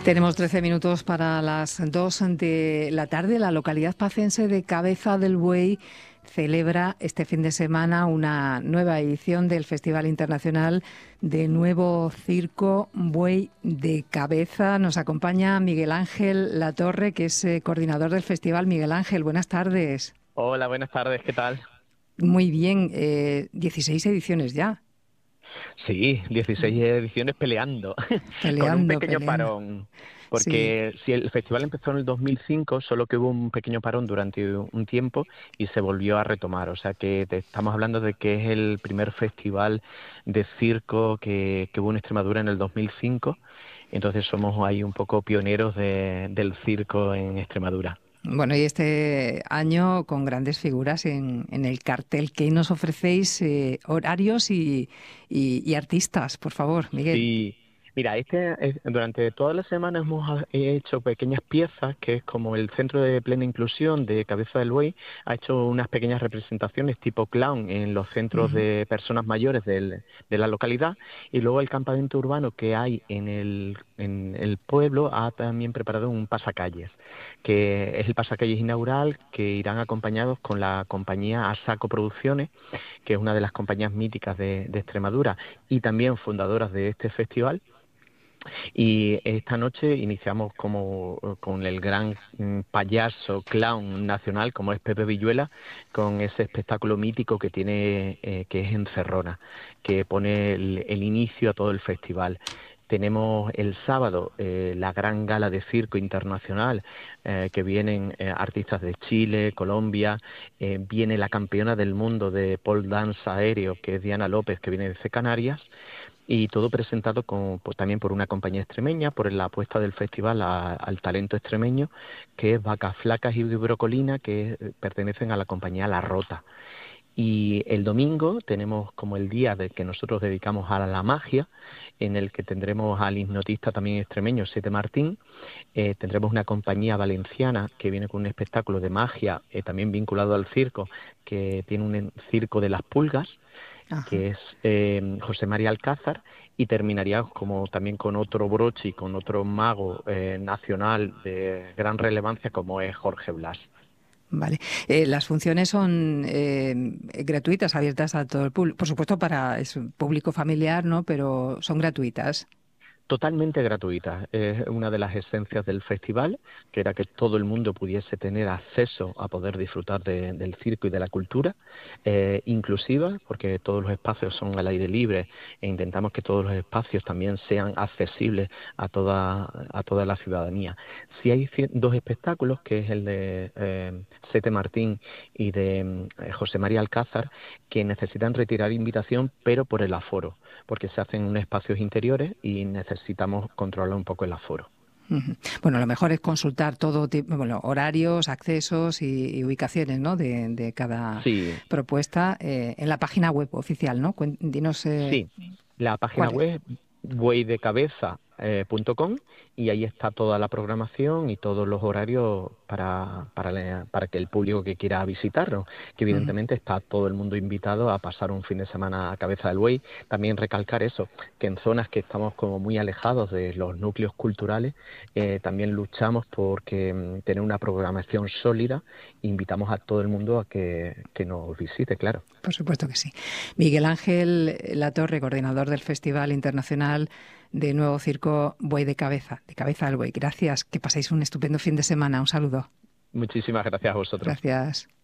Tenemos 13 minutos para las 2 de la tarde. La localidad pacense de Cabeza del Buey celebra este fin de semana una nueva edición del Festival Internacional de Nuevo Circo Buey de Cabeza. Nos acompaña Miguel Ángel Latorre, que es coordinador del festival. Miguel Ángel, buenas tardes. Hola, buenas tardes, ¿qué tal? Muy bien, 16 ediciones ya, Sí, 16 ediciones peleando, con un peleando, pequeño peleando. parón, Sí. porque si el festival empezó en el 2005, solo que hubo un pequeño parón durante un tiempo y se volvió a retomar, o sea que estamos hablando de que es el primer festival de circo que hubo en Extremadura en el 2005, entonces somos ahí un poco pioneros del circo en Extremadura. Bueno, y este año con grandes figuras en el cartel. ¿Qué nos ofrecéis? Horarios y artistas, por favor, Miguel. Sí, mira, durante toda la semana he hecho pequeñas piezas, que es como el Centro de Plena Inclusión de Cabeza del Buey, ha hecho unas pequeñas representaciones tipo clown en los centros Ujú. de personas mayores de la localidad, y luego el campamento urbano que hay en el pueblo ha también preparado un pasacalles, que es el pasacalles inaugural, que irán acompañados con la compañía Asaco Producciones, que es una de las compañías míticas de Extremadura y también fundadoras de este festival. Y esta noche iniciamos con el gran payaso clown nacional como es Pepe Villuela, con ese espectáculo mítico que tiene, que es Encerrona, que pone el inicio a todo el festival. Tenemos el sábado la gran gala de circo internacional, que vienen artistas de Chile, Colombia, viene la campeona del mundo de pole dance aéreo, que es Diana López, que viene desde Canarias, y todo presentado también por una compañía extremeña, por la apuesta del festival al talento extremeño, que es Vacas Flacas y Brocolina, que pertenecen a la compañía La Rota. Y el domingo tenemos como el día de que nosotros dedicamos a la magia, en el que tendremos al hipnotista también extremeño, Sete Martín. Tendremos una compañía valenciana que viene con un espectáculo de magia, también vinculado al circo, que tiene un circo de las pulgas, Ajá. que es José María Alcázar, y terminaría como también con otro broche y con otro mago nacional de gran relevancia como es Jorge Blas. Vale. Las funciones son gratuitas, abiertas a todo el público. Por supuesto, para es un público familiar, ¿no? Pero son gratuitas. Totalmente gratuita. Es una de las esencias del festival, que era que todo el mundo pudiese tener acceso a poder disfrutar del circo y de la cultura, inclusiva, porque todos los espacios son al aire libre e intentamos que todos los espacios también sean accesibles a toda la ciudadanía. Si hay dos espectáculos, que es el de Sete Martín y de José María Alcázar, que necesitan retirar invitación, pero por el aforo, porque se hacen en espacios interiores y necesitamos controlar un poco el aforo. Ujú. Bueno, lo mejor es consultar todo tipo, bueno, horarios, accesos y ubicaciones, ¿no? De cada Sí, propuesta en la página web oficial, ¿no? Dinos sí, la página cuál es. web bueydecabeza.com, y ahí está toda la programación y todos los horarios para que el público que quiera visitarnos, que Ujú. evidentemente está todo el mundo invitado a pasar un fin de semana a Cabeza del Buey. También recalcar eso, que en zonas que estamos como muy alejados de los núcleos culturales, también luchamos por tener una programación sólida e invitamos a todo el mundo a que nos visite, claro. Por supuesto que sí. Miguel Ángel Latorre, coordinador del Festival Internacional de Nuevo Circo Buey de Cabeza al Buey. Gracias, que paséis un estupendo fin de semana. Un saludo. Muchísimas gracias a vosotros. Gracias.